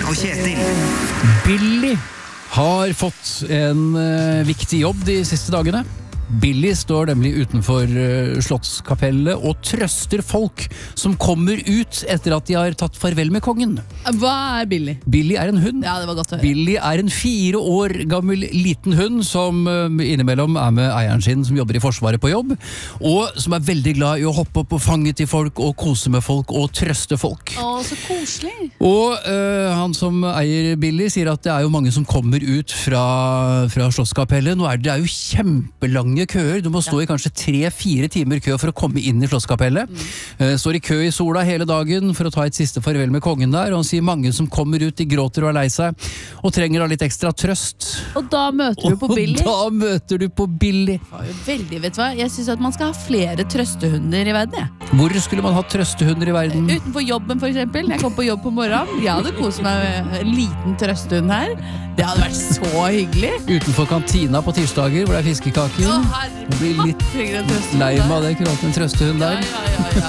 og Kjetil. Billy har fått en viktig jobb de siste dagene. Billy står nemlig utenfor Slottskapellet og trøster folk som kommer ut etter at de har tatt farvel med kongen. Hva Billy? Billy en hund. Ja, det var godt å høre. Billy en 4 år gammel liten hund som innimellom med eieren sin som jobber i forsvaret på jobb, og som veldig glad i å hoppe opp på fanget til folk og kose med folk og trøste folk. Å, så koselig. Og han som eier Billy sier at det jo mange som kommer ut fra Slottskapellet. Nå det jo kjempelange køer. Du må stå i kanskje 3-4 timer kø for å komme inn i Slottskapellet. Står i kø i sola hele dagen for å ta et siste farvel med kongen der, og han sier mange som kommer ut, de gråter og lei seg, og trenger da litt ekstra trøst. Og da møter du på Billy? Og da møter du på Billy. Veldig, vet du hva? Jeg synes at man skal ha flere trøstehunder i verden, jeg. Hvor skulle man ha trøstehunder i verden? Utenfor jobben, for eksempel. Når jeg kom på jobb på morgenen, jeg hadde koset meg med en liten trøstehund her. Det hadde vært så hyggelig. Utenfor kantina på tirsdager, hvor det fiskekaker. Jeg blir litt lei meg av det, akkurat en trøstehund der. Ja.